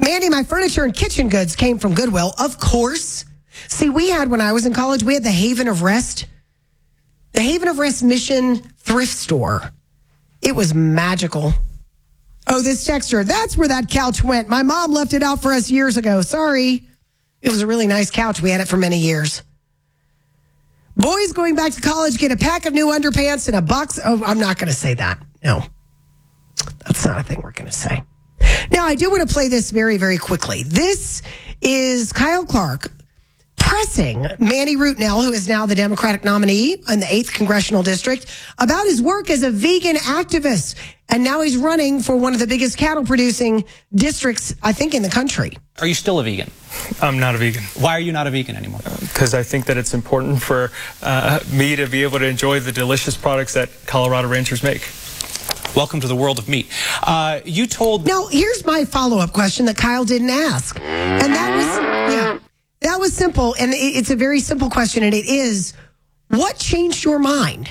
Mandy, my furniture and kitchen goods came from Goodwill, of course. See, when I was in college, we had the Haven of Rest. The Haven of Rest Mission thrift store. It was magical. Oh, this texture, that's where that couch went. My mom left it out for us years ago. Sorry. It was a really nice couch. We had it for many years. Boys going back to college get a pack of new underpants and a box. Oh, I'm not going to say that. No, that's not a thing we're going to say. Now, I do want to play this very, very quickly. This is Kyle Clark pressing Manny Rootnell, who is now the Democratic nominee in the 8th Congressional District, about his work as a vegan activist. And now he's running for one of the biggest cattle producing districts, I think, in the country. Are you still a vegan? I'm not a vegan. Why are you not a vegan anymore? Because I think that it's important for me to be able to enjoy the delicious products that Colorado ranchers make. Welcome to the world of meat. You told... Now, here's my follow-up question that Kyle didn't ask. And that was simple. And it's a very simple question. And it is, what changed your mind?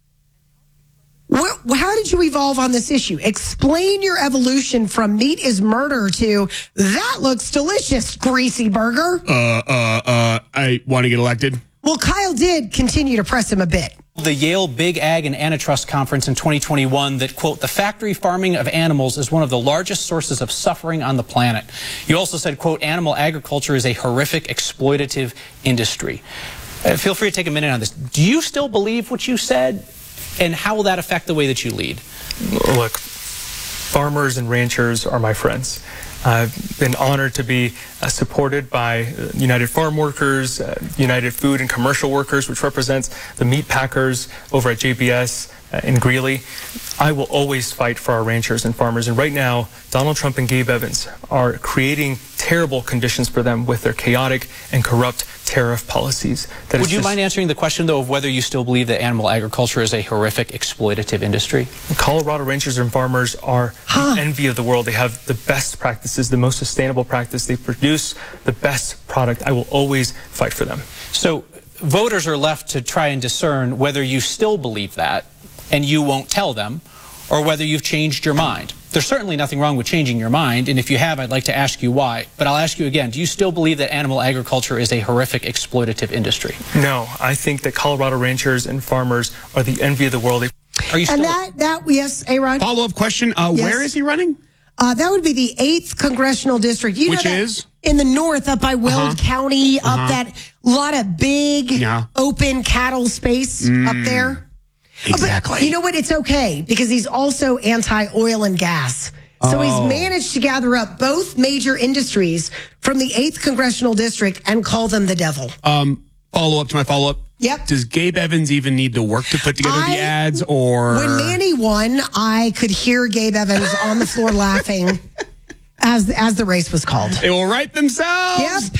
How did you evolve on this issue? Explain your evolution from meat is murder to that looks delicious, greasy burger. I want to get elected. Well, Kyle did continue to press him a bit. The Yale Big Ag and Antitrust Conference in 2021 that, quote, the factory farming of animals is one of the largest sources of suffering on the planet. You also said, quote, animal agriculture is a horrific exploitative industry. Feel free to take a minute on this. Do you still believe what you said? And how will that affect the way that you lead? Look, farmers and ranchers are my friends. I've been honored to be supported by United Farm Workers, United Food and Commercial Workers, which represents the meat packers over at JBS in Greeley. I will always fight for our ranchers and farmers. And right now, Donald Trump and Gabe Evans are creating terrible conditions for them with their chaotic and corrupt tariff policies. Would you mind answering the question, though, of whether you still believe that animal agriculture is a horrific exploitative industry? Colorado ranchers and farmers are the envy of the world. They have the best practices, the most sustainable practice. They produce the best product. I will always fight for them. So voters are left to try and discern whether you still believe that and you won't tell them, or whether you've changed your mind. There's certainly nothing wrong with changing your mind, and if you have, I'd like to ask you why. But I'll ask you again, do you still believe that animal agriculture is a horrific exploitative industry? No, I think that Colorado ranchers and farmers are the envy of the world. Are you still... And yes, A-Rod? Follow-up question, yes. Where is he running? That would be the 8th Congressional District. Which is? In the north, up by Weld County, up that lot of big, open cattle space up there. Exactly. But you know what? It's okay because he's also anti-oil and gas. So he's managed to gather up both major industries from the 8th Congressional District and call them the devil. Follow-up to my follow-up. Yep. Does Gabe Evans even need to work to put together the ads, or... When Manny won, I could hear Gabe Evans on the floor laughing as the race was called. They will write themselves. Yep.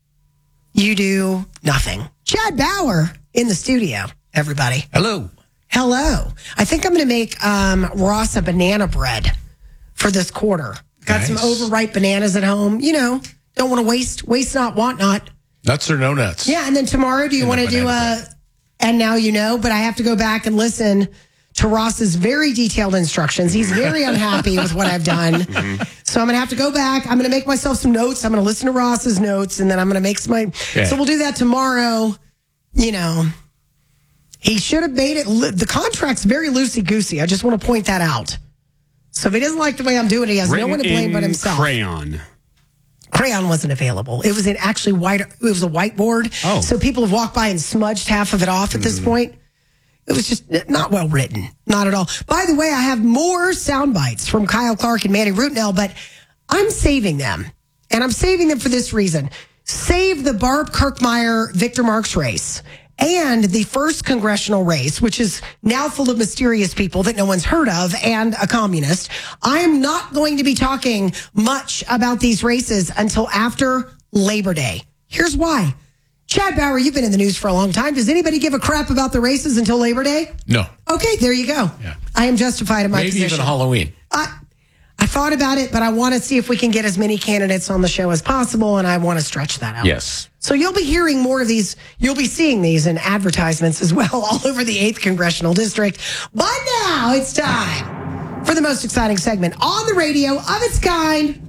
You do nothing. Chad Bauer in the studio, everybody. Hello. Hello. I think I'm going to make Ross a banana bread for this quarter. Got some overripe bananas at home. You know, don't want to waste not, want not. Nuts or no nuts? Yeah, and then tomorrow, do you want to do and now you know, but I have to go back and listen to Ross's very detailed instructions. He's very unhappy with what I've done. So I'm going to have to go back. I'm going to make myself some notes. I'm going to listen to Ross's notes, and then I'm going to make some... So we'll do that tomorrow. You know... He should have made it. The contract's very loosey-goosey. I just want to point that out. So if he doesn't like the way I'm doing it, he has no one to blame but himself. Crayon wasn't available. It was actually white. It was a whiteboard. Oh. So people have walked by and smudged half of it off at this point. It was just not well written. Not at all. By the way, I have more sound bites from Kyle Clark and Manny Rootnell, but I'm saving them. And I'm saving them for this reason. Save the Barb Kirkmeyer Victor Marks race. And the first congressional race, which is now full of mysterious people that no one's heard of and a communist. I am not going to be talking much about these races until after Labor Day. Here's why. Chad Bauer, you've been in the news for a long time. Does anybody give a crap about the races until Labor Day? No. Okay, there you go. Yeah. I am justified in my position. Maybe even Halloween. I thought about it, but I want to see if we can get as many candidates on the show as possible, and I want to stretch that out. Yes. So you'll be hearing more of these. You'll be seeing these in advertisements as well all over the 8th Congressional District. But now it's time for the most exciting segment on the radio of its kind.